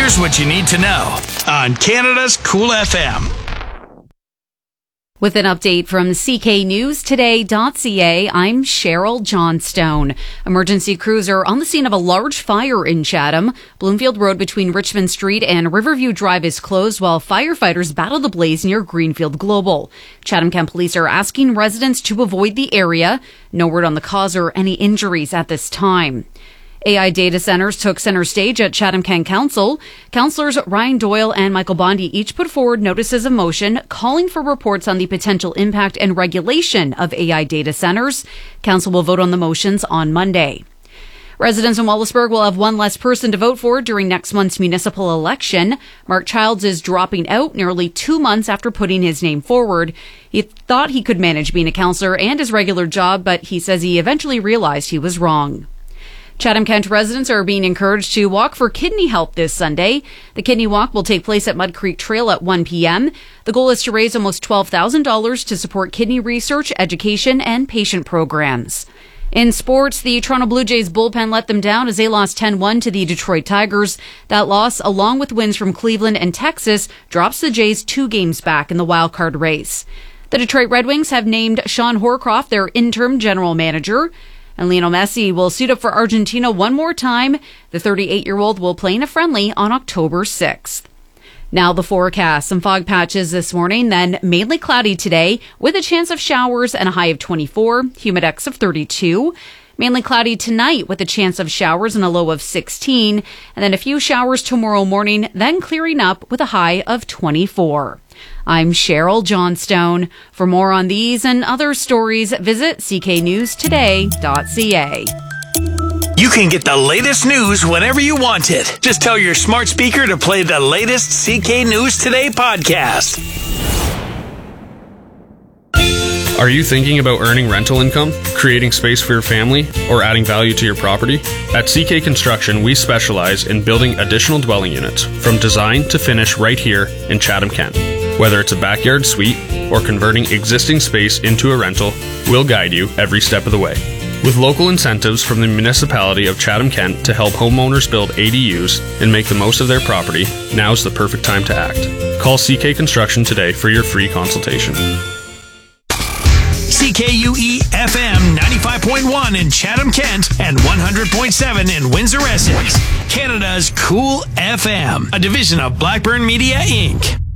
Here's what you need to know on Canada's Cool FM. With an update from cknewstoday.ca, I'm Cheryl Johnstone. Emergency crews are on the scene of a large fire in Chatham. Bloomfield Road between Richmond Street and Riverview Drive is closed while firefighters battle the blaze near Greenfield Global. Chatham-Kent police are asking residents to avoid the area. No word on the cause or any injuries at this time. AI data centers took center stage at Chatham-Kent Council. Councillors Ryan Doyle and Michael Bondi each put forward notices of motion calling for reports on the potential impact and regulation of AI data centers. Council will vote on the motions on Monday. Residents in Wallaceburg will have one less person to vote for during next month's municipal election. Mark Childs is dropping out nearly 2 months after putting his name forward. He thought he could manage being a councillor and his regular job, but he says he eventually realized he was wrong. Chatham-Kent residents are being encouraged to walk for kidney health this Sunday. The kidney walk will take place at Mud Creek Trail at 1 p.m. The goal is to raise almost $12,000 to support kidney research, education, and patient programs. In sports, the Toronto Blue Jays bullpen let them down as they lost 10-1 to the Detroit Tigers. That loss, along with wins from Cleveland and Texas, drops the Jays 2 games back in the wildcard race. The Detroit Red Wings have named Sean Horcroft their interim general manager. And Lionel Messi will suit up for Argentina one more time. The 38-year-old will play in a friendly on October 6th. Now the forecast. Some fog patches this morning, then mainly cloudy today with a chance of showers and a high of 24, humidex of 32. Mainly cloudy tonight with a chance of showers and a low of 16. And then a few showers tomorrow morning, then clearing up with a high of 24. I'm Cheryl Johnstone. For more on these and other stories, visit cknewstoday.ca. You can get the latest news whenever you want it. Just tell your smart speaker to play the latest CK News Today podcast. Are you thinking about earning rental income, creating space for your family, or adding value to your property? At CK Construction, we specialize in building additional dwelling units from design to finish right here in Chatham-Kent. Whether it's a backyard suite or converting existing space into a rental, we'll guide you every step of the way. With local incentives from the municipality of Chatham-Kent to help homeowners build ADUs and make the most of their property, now's the perfect time to act. Call CK Construction today for your free consultation. CKUE FM 95.1 in Chatham-Kent and 100.7 in Windsor, Essex. Canada's Cool FM, a division of Blackburn Media, Inc.